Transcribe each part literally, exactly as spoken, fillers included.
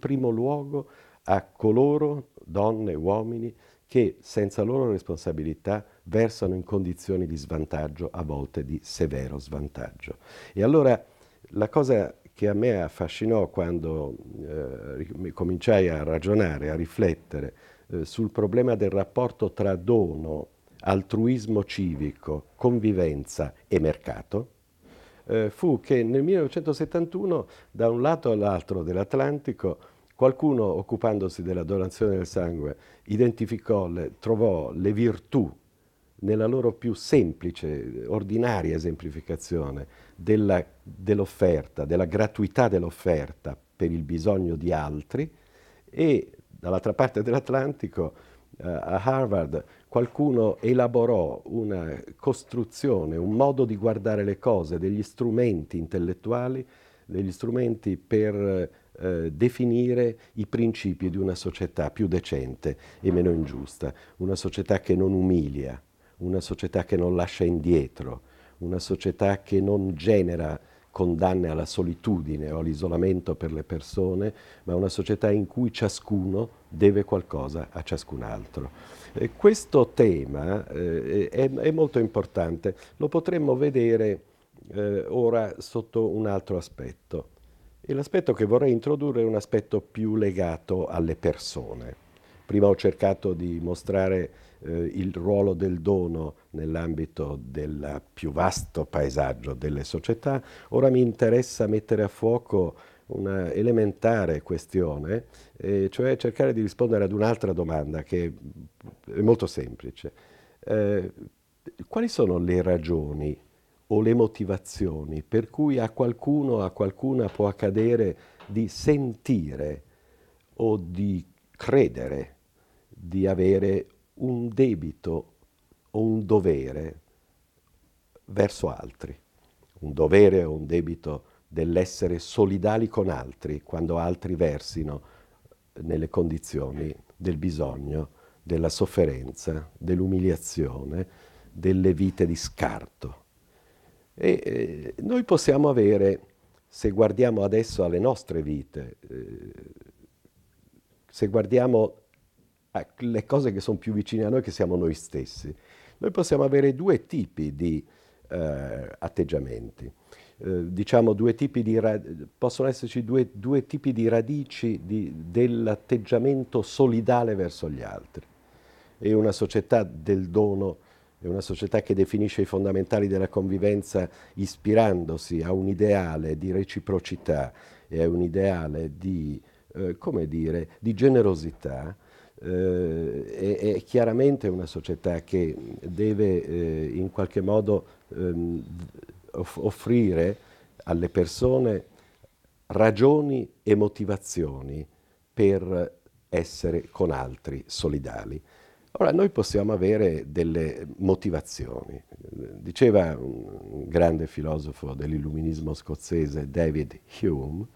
primo luogo a coloro, donne e uomini, che senza loro responsabilità versano in condizioni di svantaggio, a volte di severo svantaggio. E allora la cosa che a me affascinò quando eh, cominciai a ragionare, a riflettere eh, sul problema del rapporto tra dono, altruismo civico, convivenza e mercato, eh, fu che nel millenovecentosettantuno, da un lato all'altro dell'Atlantico, qualcuno, occupandosi della donazione del sangue, identificò, le, trovò le virtù nella loro più semplice, ordinaria esemplificazione della, dell'offerta, della gratuità dell'offerta per il bisogno di altri, e dall'altra parte dell'Atlantico, eh, a Harvard, qualcuno elaborò una costruzione, un modo di guardare le cose, degli strumenti intellettuali, degli strumenti per eh, definire i principi di una società più decente e meno ingiusta, una società che non umilia, una società che non lascia indietro, una società che non genera condanne alla solitudine o all'isolamento per le persone, ma una società in cui ciascuno deve qualcosa a ciascun altro. E questo tema eh, è, è molto importante, lo potremmo vedere eh, ora sotto un altro aspetto. E l'aspetto che vorrei introdurre è un aspetto più legato alle persone. Prima ho cercato di mostrare eh, il ruolo del dono nell'ambito del più vasto paesaggio delle società. Ora mi interessa mettere a fuoco una elementare questione, eh, cioè cercare di rispondere ad un'altra domanda che è molto semplice. Eh, quali sono le ragioni o le motivazioni per cui a qualcuno o a qualcuna può accadere di sentire o di credere di avere un debito o un dovere verso altri, un dovere o un debito dell'essere solidali con altri quando altri versino nelle condizioni del bisogno, della sofferenza, dell'umiliazione, delle vite di scarto. E eh, noi possiamo avere, se guardiamo adesso alle nostre vite, eh, se guardiamo alle cose che sono più vicine a noi, che siamo noi stessi, noi possiamo avere due tipi di eh, atteggiamenti. Eh, diciamo due tipi di ra- possono esserci due, due tipi di radici di- dell'atteggiamento solidale verso gli altri. E una società del dono è una società che definisce i fondamentali della convivenza ispirandosi a un ideale di reciprocità e a un ideale di, eh, come dire, di generosità. Eh, è, è chiaramente una società che deve eh, in qualche modo ehm, off- offrire alle persone ragioni e motivazioni per essere con altri solidali. Ora, noi possiamo avere delle motivazioni. Diceva un grande filosofo dell'illuminismo scozzese, David Hume,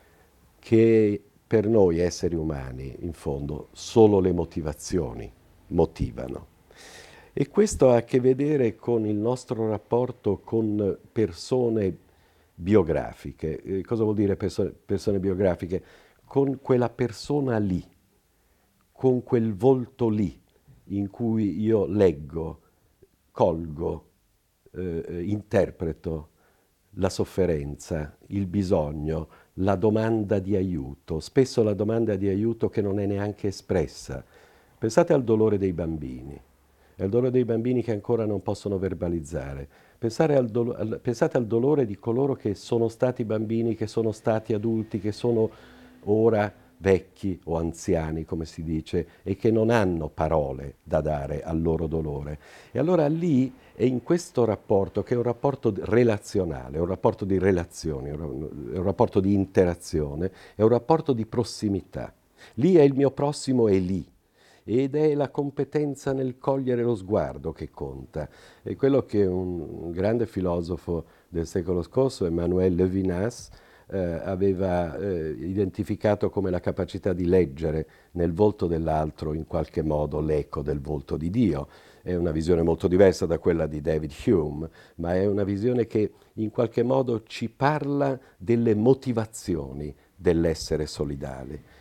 che per noi esseri umani, in fondo, solo le motivazioni motivano. E questo ha a che vedere con il nostro rapporto con persone biografiche. Eh, cosa vuol dire perso- persone biografiche? Con quella persona lì, con quel volto lì, in cui io leggo, colgo, eh, eh, interpreto la sofferenza, il bisogno, la domanda di aiuto, spesso la domanda di aiuto che non è neanche espressa. Pensate al dolore dei bambini, al dolore dei bambini che ancora non possono verbalizzare. Pensate al, dolo- al, pensate al dolore di coloro che sono stati bambini, che sono stati adulti, che sono ora vecchi o anziani, come si dice, e che non hanno parole da dare al loro dolore. E allora lì è in questo rapporto, che è un rapporto relazionale, è un rapporto di relazioni, è un rapporto di interazione, è un rapporto di prossimità. Lì è il mio prossimo, è lì. Ed è la competenza nel cogliere lo sguardo che conta. È quello che un grande filosofo del secolo scorso, Emmanuel Levinas, eh, aveva eh, identificato come la capacità di leggere nel volto dell'altro in qualche modo l'eco del volto di Dio. È una visione molto diversa da quella di David Hume, ma è una visione che in qualche modo ci parla delle motivazioni dell'essere solidali.